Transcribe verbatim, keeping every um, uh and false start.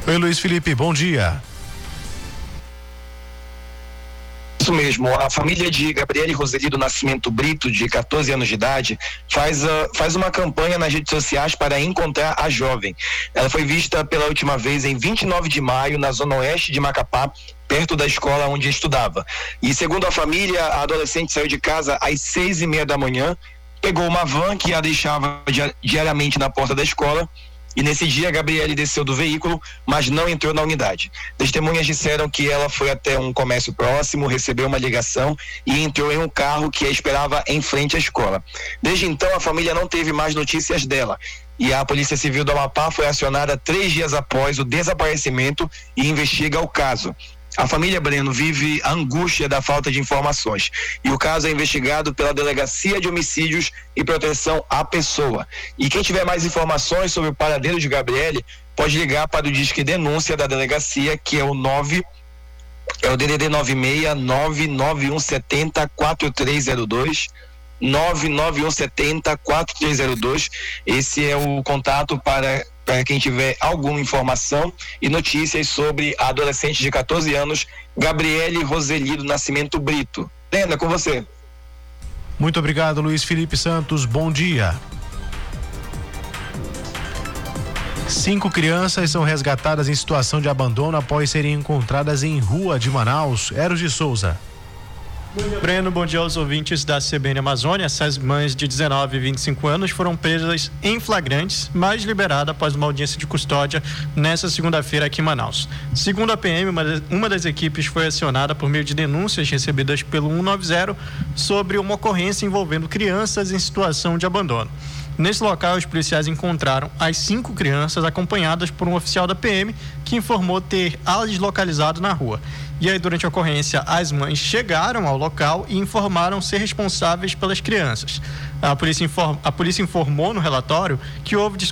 Oi, Luiz Felipe, bom dia. Isso mesmo, a família de Gabriele Roseli do Nascimento Brito, de quatorze anos de idade, faz, uh, faz uma campanha nas redes sociais para encontrar a jovem. Ela foi vista pela última vez em vinte e nove de maio, na zona oeste de Macapá, perto da escola onde estudava. E segundo a família, a adolescente saiu de casa às seis e meia da manhã, pegou uma van que a deixava diariamente na porta da escola. E nesse dia, a Gabriele desceu do veículo, mas não entrou na unidade. Testemunhas disseram que ela foi até um comércio próximo, recebeu uma ligação e entrou em um carro que a esperava em frente à escola. Desde então, a família não teve mais notícias dela. E a Polícia Civil do Amapá foi acionada três dias após o desaparecimento e investiga o caso. A família Breno vive a angústia da falta de informações e o caso é investigado pela Delegacia de Homicídios e Proteção à Pessoa. E quem tiver mais informações sobre o paradeiro de Gabriele pode ligar para o Disque Denúncia da Delegacia, que é o nove é o D D D nove seis nove nove um sete zero quatro três zero dois nove nove um sete zero quatro três zero dois. Esse é o contato para para quem tiver alguma informação e notícias sobre a adolescente de quatorze anos, Gabriele Roseli do Nascimento Brito. Brenda, com você. Muito obrigado, Luiz Felipe Santos. Bom dia. Cinco crianças são resgatadas em situação de abandono após serem encontradas em rua de Manaus. Eros de Souza. Bom dia, Breno. Bom dia aos ouvintes da C B N Amazônia. Essas mães de dezenove e vinte e cinco anos foram presas em flagrantes, mas liberadas após uma audiência de custódia nesta segunda-feira aqui em Manaus. Segundo a P M, uma das equipes foi acionada por meio de denúncias recebidas pelo cento e noventa sobre uma ocorrência envolvendo crianças em situação de abandono. Nesse local, os policiais encontraram as cinco crianças acompanhadas por um oficial da P M que informou ter as localizado na rua. E aí, durante a ocorrência, as mães chegaram ao local e informaram ser responsáveis pelas crianças. A polícia, inform... a polícia informou no relatório que houve